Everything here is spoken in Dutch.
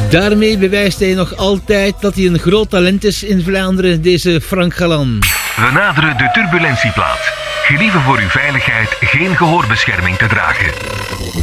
Daarmee bewijst hij nog altijd dat hij een groot talent is in Vlaanderen, deze Frank Galan. We naderen de turbulentieplaat. Gelieve voor uw veiligheid geen gehoorbescherming te dragen.